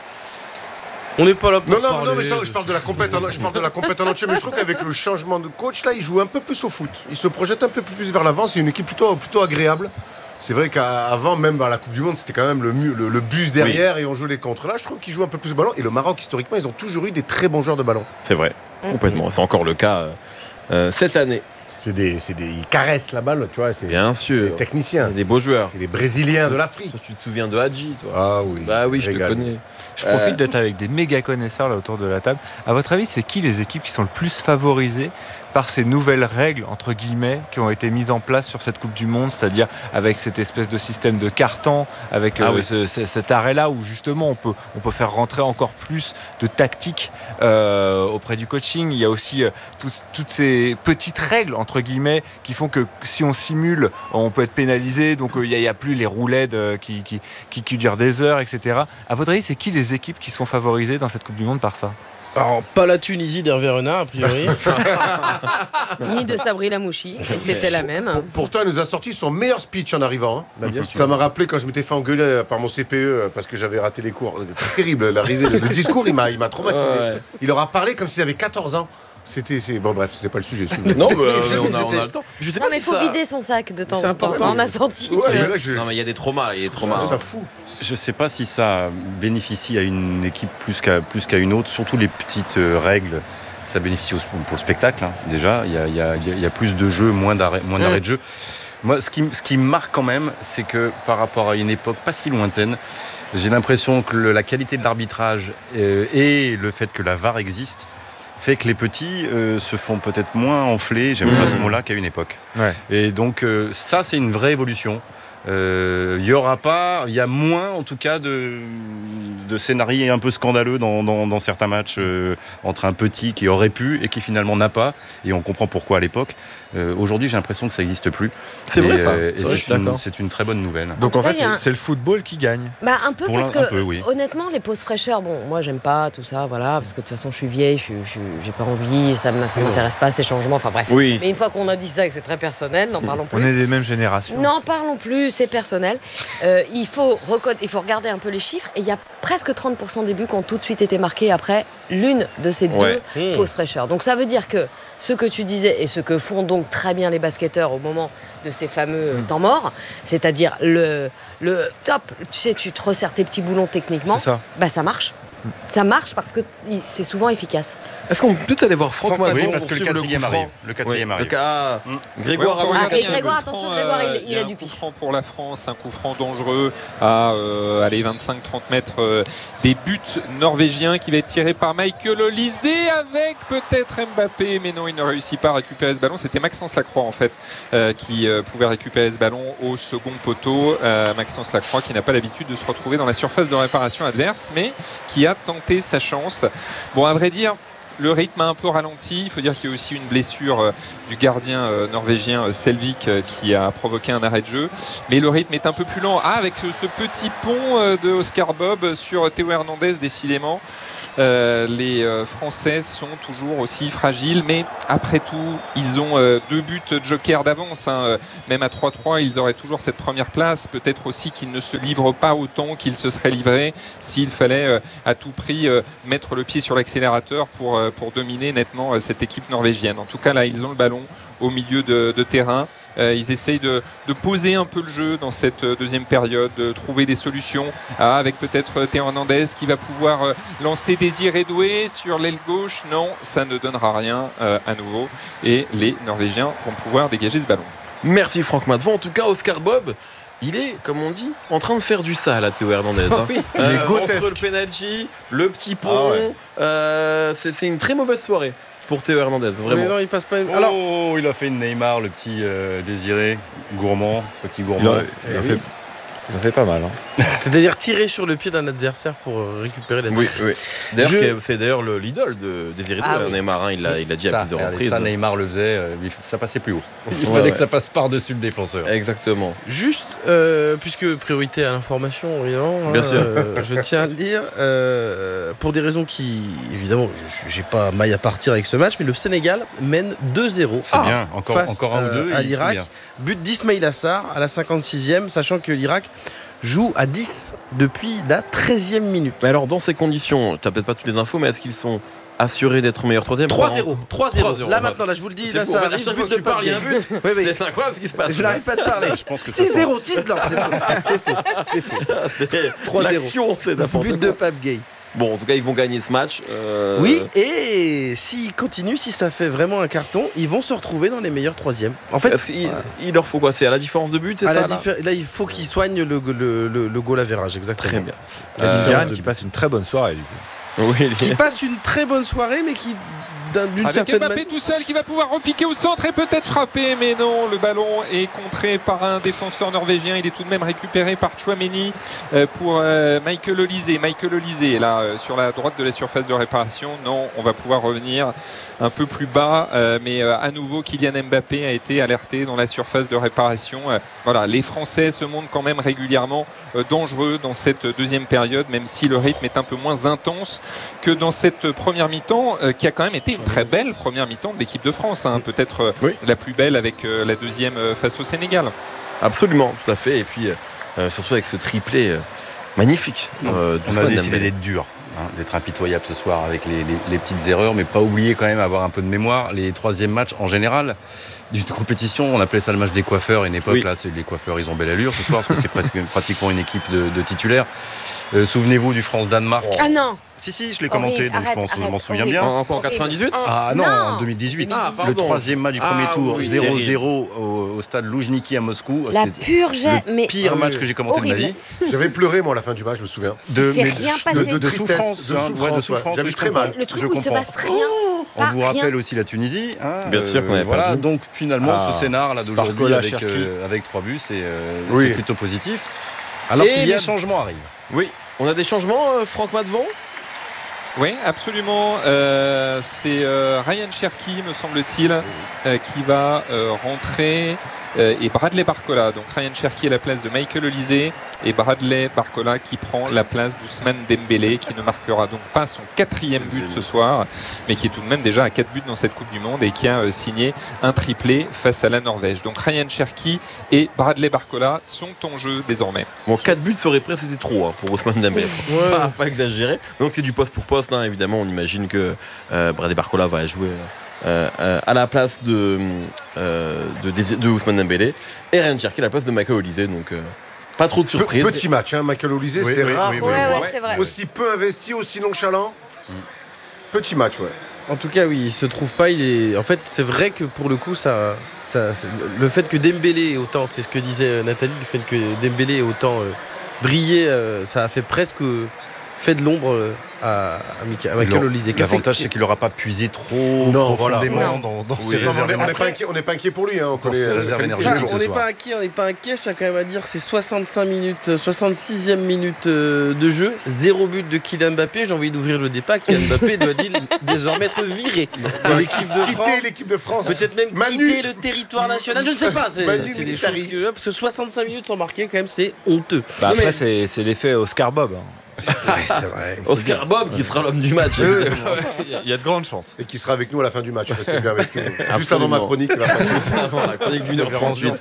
H: On n'est pas là pour
F: Non, non,
H: parler
F: non, mais ça, je parle de la compète, en, je parle de la compète en entier, mais je trouve qu'avec le changement de coach, là, il joue un peu plus au foot. Il se projette un peu plus vers l'avant. C'est une équipe plutôt, plutôt agréable. C'est vrai qu'avant, même à la Coupe du Monde, c'était quand même le, mu- le, le bus derrière et on jouait les contres. Là, je trouve qu'ils jouent un peu plus au ballon. Et le Maroc, historiquement, ils ont toujours eu des très bons joueurs de ballon.
A: C'est vrai, complètement. C'est encore le cas euh, euh, cette année.
F: C'est des, c'est des, ils caressent la balle, tu vois. C'est
A: Bien
F: c'est
A: sûr.
F: des
A: Il y
F: techniciens.
A: a des beaux joueurs.
F: C'est des Brésiliens de l'Afrique.
A: Toi, tu te souviens de Hadji, toi?
F: Ah oui.
A: Bah oui, je te
F: Régal.
A: connais.
G: Je profite
A: Euh,
G: d'être avec des méga connaisseurs là autour de la table. À votre avis, c'est qui les équipes qui sont le plus favorisées par ces nouvelles règles, entre guillemets, qui ont été mises en place sur cette Coupe du Monde, c'est-à-dire avec cette espèce de système de carton, avec
A: Ah
G: euh,
A: oui.
G: ce- ce- cet arrêt-là où justement on peut, on peut faire rentrer encore plus de tactique euh, auprès du coaching. Il y a aussi euh, tous- toutes ces petites règles, entre guillemets, qui font que si on simule, on peut être pénalisé, donc euh, il n'y a, a plus les roulettes euh, qui, qui, qui, qui durent des heures, et cetera. À votre avis, c'est qui les équipes qui sont favorisées dans cette Coupe du Monde par ça?
H: Alors, pas la Tunisie d'Hervé Renard, a priori.
D: Ni de Sabri Lamouchi, et c'était la même.
F: Pourtant, elle nous a sorti son meilleur speech en arrivant. hein.
H: Bah, bien sûr.
F: Ça m'a rappelé quand je m'étais fait engueuler par mon C P E parce que j'avais raté les cours. C'est terrible, l'arrivée, le, le discours, il m'a, il m'a traumatisé.
A: Ouais.
F: Il leur a parlé comme s'il avait quatorze ans. C'était, c'est... Bon, bref, c'était pas le sujet.
A: Non, mais euh, on, a, on a le temps. Je sais
D: Non,
A: pas
D: mais il
A: si
D: faut
A: ça...
D: vider son sac de temps
H: C'est
D: en temps.
H: important.
D: On a senti.
F: Ouais,
D: que-
F: mais là, je...
A: Non, mais il y a des traumas, il y a des traumas.
F: ça fout.
C: Je ne sais pas si ça bénéficie à une équipe plus qu'à, plus qu'à une autre, surtout les petites euh, règles. Ça bénéficie au, pour le spectacle, hein, déjà. Il y a, il y a- il y a plus de jeux, moins d'arrêts, moins d'arrêts de jeu. Moi, ce qui, ce qui me marque quand même, c'est que par rapport à une époque pas si lointaine, j'ai l'impression que le- la qualité de l'arbitrage euh, et le fait que la V A R existe fait que les petits euh, se font peut-être moins enfler, j'aime
A: Mmh.
C: pas ce mot-là, qu'à une époque.
G: Ouais.
C: Et donc euh, ça, c'est une vraie évolution. Euh, Il y aura pas, il y a moins en tout cas de, de scénarios un peu scandaleux dans, dans, dans certains matchs euh, entre un petit qui aurait pu et qui finalement n'a pas, et on comprend pourquoi à l'époque. Euh, Aujourd'hui, j'ai l'impression que ça n'existe plus.
A: C'est
C: Et,
A: vrai ça.
C: euh, et
A: C'est vrai, je
C: c'est
A: suis
C: une,
A: d'accord.
C: c'est une très bonne nouvelle.
G: Donc
D: tout
G: en
D: cas,
G: fait,
D: il y a un-
G: c'est, c'est le football qui gagne.
D: Bah un peu
C: Pour
D: parce
C: l'un,
D: que
C: un peu, oui.
D: honnêtement les pauses fraîcheurs, bon moi j'aime pas tout ça, voilà, parce que de toute façon je suis vieille, je, suis- je, suis- j'ai pas envie, ça me- ça m'intéresse pas ces changements, enfin bref.
A: Oui.
D: Mais une fois qu'on a dit ça et que c'est très personnel, n'en parlons plus.
G: On est des mêmes générations.
D: N'en parlons plus, c'est personnel. Euh, il, faut recod- il faut regarder un peu les chiffres et il y a presque trente pour cent des buts qui ont tout de suite été marqués après l'une de ces
A: Ouais.
D: deux
H: Mmh.
D: pauses fraîcheurs. Donc ça veut dire que ce que tu disais et ce que font donc très bien les basketteurs au moment de ces fameux temps morts, c'est-à-dire le, le top, tu sais, tu te resserres tes petits boulons techniquement,
G: C'est ça.
D: bah ça marche. Ça marche parce que t- c'est souvent efficace.
A: Est-ce qu'on peut peut-être aller voir Franck
C: Franck,
A: Mazon
C: oui, parce
A: pour
C: que le
A: suivre
C: quatrième
A: coup franc
C: arrive. Le quatrième
A: Oui,
C: arrive.
A: le cas-
C: Mm.
A: Grégoire
E: Ouais, on peut
A: a-
E: regarder,
D: et
E: il y a un
D: Grégoire,
E: coup
D: attention,
E: franc,
D: Grégoire, il-
E: euh,
D: il
E: y
D: a
E: a
D: du
E: un coup
D: pif.
E: franc pour la France, un coup franc dangereux à euh, allez, vingt-cinq trente mètres euh, des buts norvégiens qui va être tiré par Michael Olise avec peut-être Mbappé, mais non, il ne réussit pas à récupérer ce ballon. C'était Maxence Lacroix en fait euh, qui euh, pouvait récupérer ce ballon au second poteau. Euh, Maxence Lacroix qui n'a pas l'habitude de se retrouver dans la surface de réparation adverse, mais qui a tenté sa chance. Bon, à vrai dire, le rythme a un peu ralenti. Il faut dire qu'il y a aussi une blessure euh, du gardien euh, norvégien euh, Selvik euh, qui a provoqué un arrêt de jeu. Mais le rythme est un peu plus lent. Ah, avec ce, ce petit pont euh, de Oscar Bob sur Théo Hernandez, décidément. Euh, les euh, Françaises sont toujours aussi fragiles, mais après tout ils ont euh, deux buts joker d'avance, hein. Même à trois trois ils auraient toujours cette première place. Peut-être aussi qu'ils ne se livrent pas autant qu'ils se seraient livrés s'il fallait euh, à tout prix euh, mettre le pied sur l'accélérateur pour, euh, pour dominer nettement euh, cette équipe norvégienne. En tout cas là ils ont le ballon au milieu de, de terrain. Euh, ils essayent de, de poser un peu le jeu dans cette deuxième période, de trouver des solutions, ah, avec peut-être Théo Hernandez qui va pouvoir euh, lancer Désiré Doué sur l'aile gauche. Non, ça ne donnera rien euh, à nouveau et les Norvégiens vont pouvoir dégager ce ballon.
A: Merci Franck Matvon. En tout cas, Oscar Bob, il est, comme on dit, en train de faire du sale à Théo Hernandez. Hein.
F: Oui,
A: euh,
F: il est grotesque.
A: Entre le penalty, le petit pont,
H: Ah ouais.
A: euh, c'est, c'est une très mauvaise soirée pour Théo Hernandez, vraiment.
H: Mais non, il passe pas. Une...
C: Oh,
H: Alors,
C: il a fait une Neymar, le petit euh, Désiré, gourmand, petit
G: Il
C: gourmand.
G: a, il a fait, il a fait pas mal. Hein.
H: c'est-à-dire tirer sur le pied d'un adversaire pour euh, récupérer la
A: Oui, oui. D'ailleurs,
H: Je-
A: que- c'est d'ailleurs le, l'idole de Désiré
D: Ah
A: Doué,
D: oui.
A: Neymar. Hein, il l'a il l'a dit à
C: Ça,
A: plusieurs
C: regardez,
A: reprises.
C: ça, Neymar le faisait, euh, il- ça passait plus haut. Il
A: Ouais,
C: fallait
A: ouais.
C: que ça passe par-dessus le défenseur.
A: Exactement.
H: Juste, euh, puisque priorité à l'information, évidemment,
A: Bien
H: hein,
A: sûr.
H: euh, je tiens à le dire, euh, pour des raisons qui, évidemment, je- j'ai pas maille à partir avec ce match, mais le Sénégal mène deux zéro.
C: C'est bien, encore,
H: face,
C: encore un ou deux.
H: euh, à
C: et il
H: l'Irak.
C: faut bien.
H: But d'Ismaïl Assar à la cinquante-sixième, sachant que l'Irak joue à dix depuis la treizième minute.
A: Mais alors, dans ces conditions, tu n'as peut-être pas toutes les infos, mais est-ce qu'ils sont assurés d'être meilleur troisième?
H: trois zéro. trois zéro.
A: trois zéro.
H: Là maintenant, là je vous le dis,
A: C'est
H: là
A: fou,
H: ça
A: en fait, à
H: arrive,
A: chaque fois
H: but
A: que
H: de
A: tu parles, il y a un
H: Pape
A: but.
H: Gueye. Oui, oui.
A: C'est incroyable ce qui se passe.
H: Je n'arrive pas de parler.
C: Je pense que ça
H: six zéro, six non, c'est faux. C'est faux. C'est faux.
A: C'est
H: trois zéro.
A: l'action, c'est n'importe
H: But
A: quoi.
H: de Pape Gueye.
A: Bon, en tout cas, ils vont gagner ce match. euh,
H: Oui, et s'ils continuent, si ça fait vraiment un carton, ils vont se retrouver dans les meilleurs troisièmes. En fait,
A: Est-ce qu'il-
H: voilà.
A: il leur faut quoi? C'est à la différence de but, c'est
H: à
A: ça
H: la
A: là
H: diffé- là, il faut qu'ils soignent le, le, le, le goal average, exactement.
A: Très bien.
G: Il y a
A: Euh,
G: Viviane qui passe une très bonne soirée du coup.
A: Oui,
H: Qui passe une très bonne soirée, mais qui, d'un- d'une
E: Avec
H: certaine
E: Mbappé
H: manière.
E: tout seul qui va pouvoir repiquer au centre et peut-être frapper, mais non, le ballon est contré par un défenseur norvégien. Il est tout de même récupéré par Chouameni euh, pour euh, Michael Olise. Michael Olise là euh, sur la droite de la surface de réparation. Non, on va pouvoir revenir un peu plus bas, euh, mais euh, à nouveau Kylian Mbappé a été alerté dans la surface de réparation. Euh, voilà, les Français se montrent quand même régulièrement euh, dangereux dans cette deuxième période, même si le rythme est un peu moins intense que dans cette première mi-temps, euh, qui a quand même été une très belle première mi-temps de l'équipe de France, hein. Peut-être euh,
A: Oui.
E: la plus belle avec euh, la deuxième euh, face au Sénégal.
A: absolument, tout à fait. Et puis, euh, surtout avec ce triplé euh, magnifique. euh,
C: On a
A: d'Ousmane
C: décidé
A: Dembélé.
C: d'être dur, hein, d'être impitoyable ce soir avec les, les- les petites erreurs, mais pas oublier quand même avoir un peu de mémoire. Les troisièmes matchs en général d'une compétition, on appelait ça le match des coiffeurs. À une époque,
A: Oui.
C: là, c'est les coiffeurs, ils ont belle allure ce soir parce que c'est presque pratiquement une équipe de, de titulaires. Euh, souvenez-vous du France-Danemark.
D: Ah non.
C: Si, si, je l'ai
D: Horrible,
C: commenté, donc
D: arrête,
C: je, pense, je m'en
D: arrête,
C: souviens
D: horrible.
C: bien.
A: En, en quoi, en
D: Horrible.
A: quatre-vingt-dix-huit
C: Ah non,
D: Non.
C: en deux mille dix-huit.
A: Ah,
C: le
A: pardon.
C: troisième match du premier
A: Ah,
C: tour,
A: oui,
C: zéro
A: terrible.
C: zéro au, au stade Loujniki à Moscou.
D: La
C: C'est
D: purge,
C: le
D: mais
C: pire
H: Ah oui,
C: match
H: oui.
C: que j'ai commenté de ma
D: Horrible.
C: vie.
F: J'avais pleuré, moi, à la fin du match, je me souviens.
C: De,
D: Il s'est
C: mais
D: rien
C: de-
D: passé.
C: de, de
F: De tristesse,
C: souffrance,
F: de
C: hein, ouais,
F: souffrance,
C: de
F: ouais.
C: souffrance,
F: J'avais
C: oui, je
F: très
C: comprends.
F: mal.
D: le truc
C: Je
D: où il se
C: comprends.
D: passe rien.
C: On
D: Pas
C: vous
D: rien.
C: rappelle aussi la Tunisie. Hein,
A: Bien sûr qu'on avait
C: voilà,
A: perdu.
C: donc finalement
G: Ah,
C: ce scénar là d'aujourd'hui
G: Barcola,
C: avec,
G: Cherki.
C: euh, avec trois buts, c'est euh,
F: Oui.
C: c'est plutôt positif.
H: Alors
C: Et
H: qu'il y a
C: les changements arrivent.
A: Oui, on a des changements, euh, Franck Matvon?
E: Oui, absolument. Euh, c'est euh, Ryan Cherki, me semble-t-il, euh, qui va euh, rentrer. euh, et Bradley Barcola. Donc Ryan Cherki à la place de Michael Olise et Bradley Barcola qui prend la place d'Ousmane Dembélé, qui ne marquera donc pas son quatrième but ce soir, mais qui est tout de même déjà à quatre buts dans cette Coupe du Monde et qui a euh, signé un triplé face à la Norvège. Donc Ryan Cherki et Bradley Barcola sont en jeu désormais.
A: Bon, quatre buts serait presque c'était trop hein, pour Ousmane Dembélé.
H: Ouais.
A: Pas, pas exagéré. Donc c'est du poste pour poste, hein, évidemment. On imagine que euh, Bradley Barcola va jouer euh, euh, à la place de, euh, de, de, de Ousmane Dembélé et Ryan Cherki à la place de Michael Olise. Donc euh, pas trop de
F: Pe-
A: surprises.
F: Petit match, hein, Michael Olise,
C: Oui,
F: c'est
C: oui,
F: rare
C: oui,
F: de
C: oui,
F: le
D: Ouais,
F: voir.
D: ouais, c'est vrai.
F: Aussi peu investi, aussi nonchalant. Petit match, ouais.
H: En tout cas, oui, il se trouve pas. Il est. En fait, c'est vrai que pour le coup, ça, ça, c'est- le fait que Dembélé ait autant, c'est ce que disait Nathalie, le fait que Dembélé ait autant euh, brillé, euh, ça a fait presque fait de l'ombre euh, à, à Michael, à Michael Olise.
C: L'avantage, c'est qu'il n'aura pas puisé trop
F: Non,
C: profondément
F: voilà.
C: dans, dans
F: Oui,
C: ses
F: non,
C: réserves.
F: mais on n'est pas inquiet, on n'est pas inquiet pour lui. Hein, on connaît
C: ses
F: euh,
C: réserves
F: sa qualité.
C: énergétiques.
H: on
C: ce
H: n'est
C: soir.
H: pas inquiet, on n'est pas inquiet. Je tiens quand même à dire que c'est soixante-cinq minutes, euh, soixante-sixième minute euh, de jeu, zéro but de Kylian Mbappé. J'ai envie d'ouvrir le débat. Kylian Mbappé doit dire, désormais être viré de l'équipe de France.
F: Quitter l'équipe de France.
H: Peut-être même
F: Manu.
H: quitter le territoire national. Je ne sais pas. C'est,
F: Manu
H: c'est des
F: Militari.
H: choses que parce que soixante-cinq minutes sans marquer, quand même, c'est honteux.
G: Bah, après, c'est, c'est l'effet Oscar Bob. hein.
H: Ouais, c'est vrai.
A: Oscar Bob qui sera l'homme du match.
G: Il y a de grandes chances.
F: Et qui sera avec nous à la fin du match. Restez bien avec nous. Juste
A: Absolument.
F: avant ma chronique. il va passer.
A: Avant la chronique d'une heure trente-huit.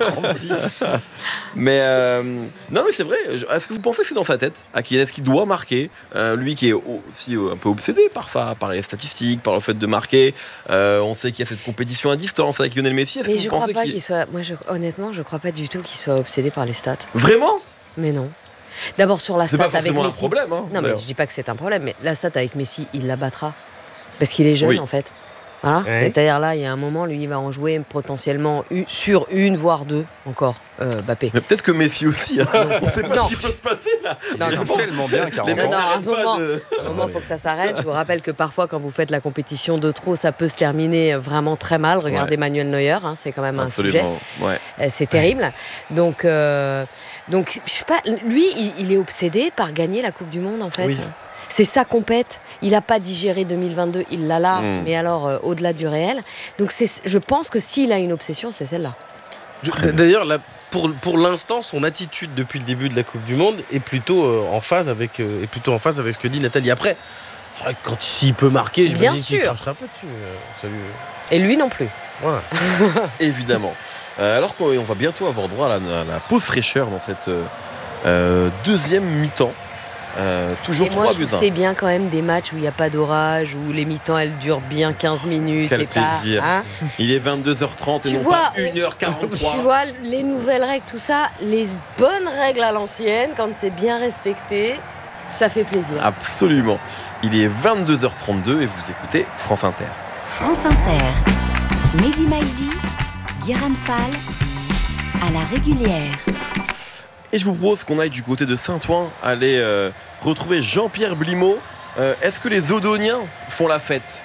A: Mais euh, non, mais c'est vrai. Est-ce que vous pensez que c'est dans sa tête, à Kylian, est-ce qu'il doit marquer, euh, lui qui est aussi euh, un peu obsédé par ça, par les statistiques, par le fait de marquer. Euh, on sait qu'il y a cette compétition à distance avec Lionel Messi. Est-ce
D: Mais
A: que
D: je
A: vous
D: crois
A: pensez
D: pas
A: qu'il...
D: qu'il soit. Moi, je... honnêtement, je crois pas du tout qu'il soit obsédé par les stats.
A: Vraiment?
D: Mais non. D'abord sur la
A: C'est
D: stat
A: pas
D: avec
A: forcément un
D: Messi.
A: problème. Hein,
D: non, mais
A: d'ailleurs.
D: je dis pas que c'est un problème, mais la stat avec Messi, il la battra. Parce qu'il est jeune,
A: Oui.
D: en fait. Voilà.
H: Ouais.
D: C'est-à-dire là, il y a un moment, lui, il va en jouer potentiellement u- sur une, voire deux encore, euh, Mbappé.
A: Mais peut-être que Messi aussi. Hein. On sait pas
D: Non.
A: ce qui peut se passer là.
D: Non,
C: Il
D: non.
C: joue tellement bien, quarante
A: Les
D: Non,
A: mecs
D: non,
C: ans.
D: à un
A: n'arrêtent pas
D: moment,
A: de-
D: à un moment, il faut que ça s'arrête. Je vous rappelle que parfois, quand vous faites la compétition de trop, ça peut se terminer vraiment très mal. Regardez
A: Ouais.
D: Manuel Neuer, hein, c'est quand même un sujet.
A: Absolument. Ouais.
D: Euh, C'est terrible. Donc, euh, donc, je sais pas. Lui, il, il est obsédé par gagner la Coupe du Monde, en fait.
H: Oui.
D: C'est sa compète. Il n'a pas digéré deux mille vingt-deux. Il l'a là,
A: Mm.
D: mais alors euh, au-delà du réel. Donc, c'est, je pense que s'il a une obsession, c'est celle-là.
H: Je- D'ailleurs, là, pour, pour l'instant, son attitude depuis le début de la Coupe du Monde est plutôt euh, en phase avec, euh, est plutôt en phase avec ce que dit Nathalie. Après, c'est vrai que quand s'il peut marquer, je
D: Bien
H: me dis qu'il
D: sûr.
H: cracherait un peu dessus. euh, salut.
D: Et lui non plus.
H: Voilà.
A: Évidemment. Euh, alors qu'on on va bientôt avoir droit à la, à la pause fraîcheur dans cette euh, euh, deuxième mi-temps. Euh, toujours
D: Et moi,
A: trois
D: je
A: buts
D: trouve
A: un.
D: que c'est bien quand même des matchs où il n'y a pas d'orage, où les mi-temps elles durent bien quinze minutes.
A: Quel
D: et pas,
A: plaisir.
D: hein.
A: Il est vingt-deux heures trente et
D: Tu
A: non
D: vois,
A: pas une heure quarante-trois.
D: Tu vois, les nouvelles règles, tout ça, les bonnes règles à l'ancienne, quand c'est bien respecté, ça fait plaisir.
A: Absolument. Il est vingt-deux heures trente-deux et vous écoutez France Inter.
B: France Inter. Mehdi Maizi, Guérin Fall, à la régulière.
A: Et je vous propose qu'on aille du côté de Saint-Ouen, aller euh, retrouver Jean-Pierre Blimaud. Euh, est-ce que les Odoniens font la fête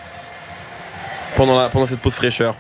A: pendant, la, pendant cette pause fraîcheur?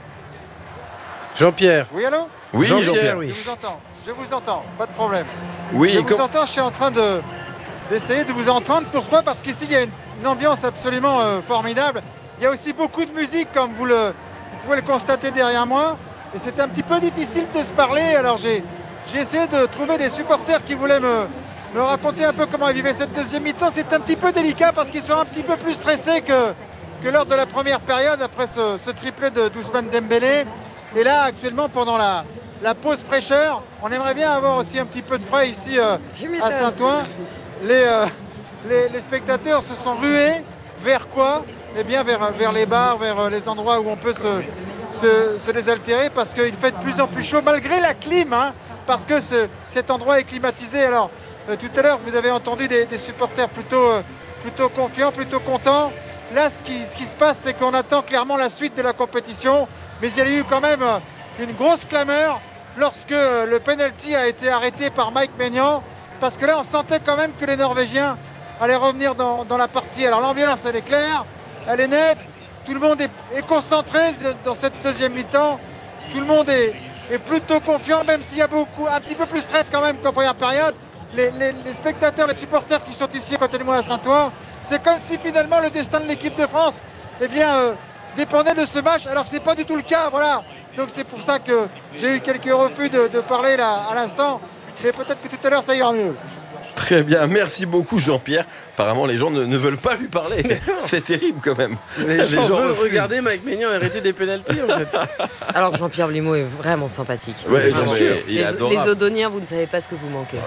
H: Jean-Pierre.
I: Oui, allô?
A: Oui,
H: Jean-Pierre,
A: Jean-Pierre.
H: oui.
I: Je vous entends, je vous entends, pas de problème.
A: Oui,
I: je
A: et
I: vous
A: com-
I: entends, je suis en train de, d'essayer de vous entendre. Pourquoi? Parce qu'ici, il y a une, une ambiance absolument euh, formidable. Il y a aussi beaucoup de musique, comme vous, le, vous pouvez le constater derrière moi. Et c'est un petit peu difficile de se parler. Alors, j'ai, j'ai essayé de trouver des supporters qui voulaient me, me raconter un peu comment ils vivaient cette deuxième mi-temps. C'est un petit peu délicat parce qu'ils sont un petit peu plus stressés que, que lors de la première période, après ce, ce triplé de Ousmane Dembélé. Et là, actuellement, pendant la, la pause fraîcheur, on aimerait bien avoir aussi un petit peu de frais ici euh,
D: Tu
I: à
D: m'étonnes.
I: Saint-Ouen. Les, euh, les, les spectateurs se sont rués vers quoi? Eh bien, vers, vers les bars, vers euh, les endroits où on peut se, se, se désaltérer parce qu'il fait de plus en plus chaud, malgré la clim, hein, parce que ce, cet endroit est climatisé. Alors, euh, tout à l'heure, vous avez entendu des, des supporters plutôt, euh, plutôt confiants, plutôt contents. Là, ce qui, ce qui se passe, c'est qu'on attend clairement la suite de la compétition. Mais il y a eu quand même euh, une grosse clameur lorsque euh, le penalty a été arrêté par Mike Maignan. Parce que là, on sentait quand même que les Norvégiens allaient revenir dans, dans la partie. Alors l'ambiance, elle est claire, elle est nette. Tout le monde est, est concentré dans cette deuxième mi-temps. Tout le monde est, est plutôt confiant, même s'il y a beaucoup, un petit peu plus de stress quand même qu'en première période. Les, les- les spectateurs, les supporters qui sont ici à côté de moi à Saint-Ouen, c'est comme si finalement le destin de l'équipe de France, eh bien, euh, dépendait de ce match, alors que ce n'est pas du tout le cas. Voilà. Donc c'est pour ça que j'ai eu quelques refus de, de parler là à l'instant. Mais peut-être que tout à l'heure ça ira mieux.
A: Très bien, merci beaucoup Jean-Pierre. Apparemment, les gens ne, ne veulent pas lui parler. C'est terrible quand même.
H: Les gens veulent
A: refusent.
H: regarder Mike Maignan arrêter des pénaltys en fait.
D: Alors que Jean-Pierre Blimaud est vraiment sympathique.
A: Ouais,
D: Vraiment.
A: bien sûr. Il est
D: Les,
A: adorable.
D: les Odoniens, vous ne savez pas ce que vous manquez.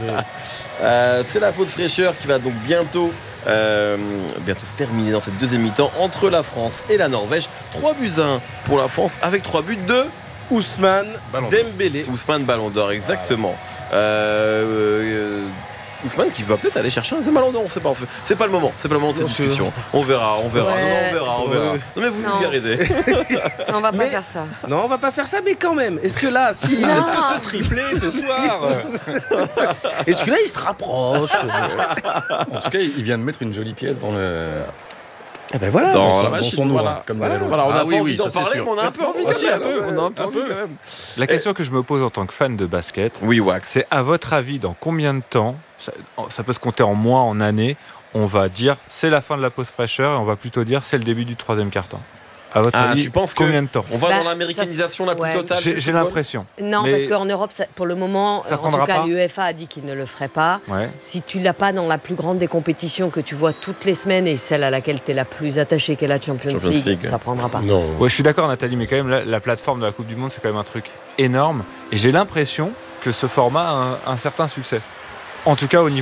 A: Euh, c'est la pause fraîcheur qui va donc bientôt, euh, bientôt se terminer dans cette deuxième mi-temps entre la France et la Norvège. trois buts à un pour la France avec trois buts de
H: Ousmane
C: Ballon d'Or.
H: Dembélé.
A: Ousmane Ballon d'Or, exactement. Euh, euh, Ousmane qui va peut-être aller chercher un deuxième ballon d'or. On sait pas. C'est pas le moment. C'est pas le moment de cette discussion. On verra, on verra.
D: Ouais.
A: Non, non, on verra, on verra.
H: Ouais.
A: Non, mais vous
D: Non.
A: vulgarisez.
D: Non, on va pas
H: Mais-
D: faire ça.
H: Non, on va pas faire ça, mais quand même. Est-ce que là, si,
D: Non.
H: est-ce que
C: Ce triplé ce soir
H: ce, est-ce que là, il se rapproche
C: En tout cas, il vient de mettre une jolie pièce dans le.
H: Eh ben voilà.
A: Dans
C: son-
A: la
C: dans
A: machine,
C: son noix,
A: voilà.
C: comme
H: Voilà.
C: dirait l'autre.
A: Voilà, on n'a
C: Ah
A: pas
C: oui,
A: envie
C: oui,
A: d'en
C: ça, c'est
A: parler,
C: sûr.
A: mais on a un peu envie
C: Ah,
A: quand
C: si,
A: même.
C: un peu,
A: On a un peu
C: un
A: envie
C: peu.
A: quand même.
G: La question que je me pose en tant que fan de basket,
A: Oui, Wax.
G: c'est à votre avis, dans combien de temps, ça, ça peut se compter en mois, en années, on va dire c'est la fin de la pause fraîcheur et on va plutôt dire c'est le début du troisième quart-temps. À votre
A: Ah,
G: avis,
A: tu penses que-
G: combien de temps
A: On va
D: Bah,
A: dans l'américanisation la plus
D: ça,
A: totale.
G: J'ai
A: du
G: j'ai
A: football.
G: l'impression.
D: Non,
G: Mais-
D: parce qu'en Europe, ça- pour le moment,
G: Ça
D: en tout
G: prendra
D: cas,
G: pas
D: l'UEFA a dit qu'il ne le ferait pas.
G: Ouais.
D: Si tu l'as pas dans la plus grande des compétitions que tu vois toutes les semaines et celle à laquelle tu es la plus attachée, qui est la Champions,
A: Champions
D: League,
A: League.
D: ça prendra pas.
F: Non.
G: Ouais, je suis d'accord, Nathalie, mais quand même, la, la plateforme de la Coupe du Monde, c'est quand même un truc énorme. Et j'ai l'impression que ce format a un, un certain succès. En tout cas, au niveau